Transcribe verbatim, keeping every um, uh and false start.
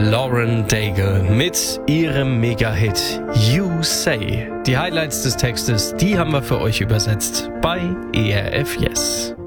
Lauren Daigle mit ihrem Mega-Hit You Say. Die Highlights des Textes, die haben wir für euch übersetzt bei E R F Yes.